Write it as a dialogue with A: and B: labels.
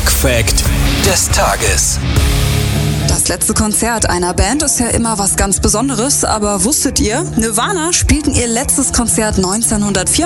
A: Musikfact des Tages.
B: Das letzte Konzert einer Band ist ja immer was ganz Besonderes, aber wusstet ihr, Nirvana spielten ihr letztes Konzert 1994.